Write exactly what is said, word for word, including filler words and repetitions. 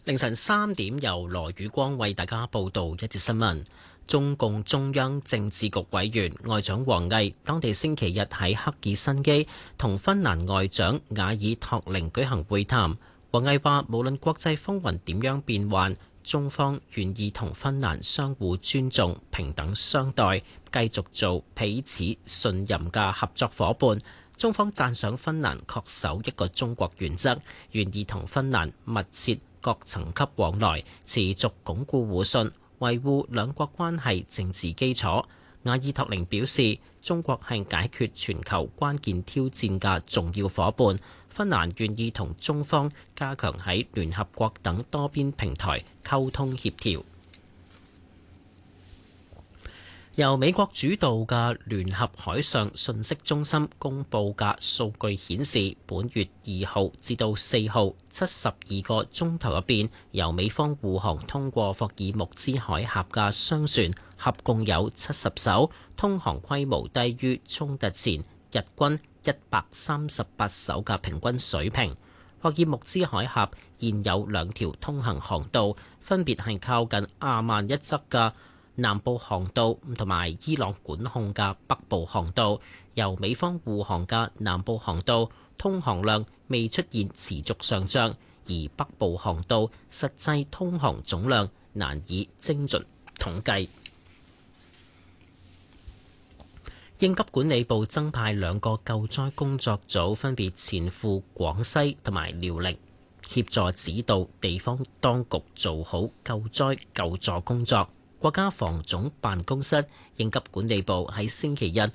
凌晨三點，由羅宇光為大家報道一節新聞。中共中央政治局委員外長王毅，當地星期日喺赫爾辛基同芬蘭外長瓦爾托寧舉行會談。王毅話：無論國際風雲點樣變幻，中方願意同芬蘭相互尊重、平等相待，繼續做彼此信任嘅合作夥伴。中方讚賞芬蘭恪守一個中國原則，願意同芬蘭密切各層級往來，持續鞏固互信，維護兩國關係政治基礎。瓦爾托寧表示，中國係解決全球關鍵挑戰嘅重要夥伴，芬蘭願意同中方加強喺聯合國等多邊平台溝通協調。由美國主導嘅聯合海上信息中心公佈嘅數據顯示，本月二號至到四號七十二個鐘頭入邊，由美方護航通過霍爾木茲海峽嘅商船合共有七十艘，通航規模低於衝突前日均一百三十八艘嘅平均水平。霍爾木茲海峽現有兩條通行航道，分別係靠近阿曼一側嘅南部航道同埋伊朗管控嘅北部航道。由美方護航嘅南部航道通航量未出現持續上漲，而北部航道實際通航總量難以精準統計。應急管理部增派兩個救災工作組，分別前赴廣西同埋遼寧，協助指導地方當局做好救災救助工作。國家防總辦公室、應急管理部喺星期日